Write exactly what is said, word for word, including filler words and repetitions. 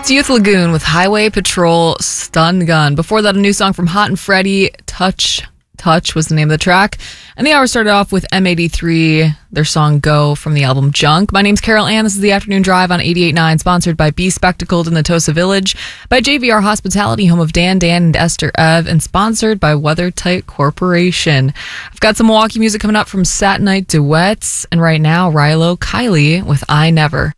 It's Youth Lagoon with Highway Patrol Stun Gun. Before that, a new song from Hot and Freddie, Touch. Touch was the name of the track. And the hour started off with M eighty-three, their song Go from the album Junk. My name's Carol Ann. This is the Afternoon Drive on eighty-eight point nine, sponsored by Be Spectacled in the Tosa Village, by J V R Hospitality, home of Dan, Dan, and Esther Ev, and sponsored by WeatherTight Corporation. I've got some Milwaukee music coming up from Saturday Night Duets, and right now, Rilo Kiley with I Never.